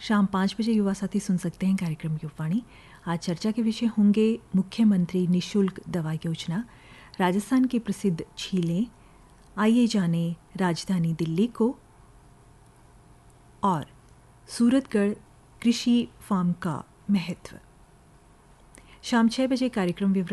शाम 5 बजे युवा साथी सुन सकते हैं कार्यक्रम युवावाणी। आज चर्चा के विषय होंगे मुख्यमंत्री निशुल्क दवा योजना, राजस्थान की प्रसिद्ध झीलें, आइए जाने राजधानी दिल्ली को, और सूरतगढ़ कृषि फार्म का महत्व। शाम 6 बजे कार्यक्रम विवरण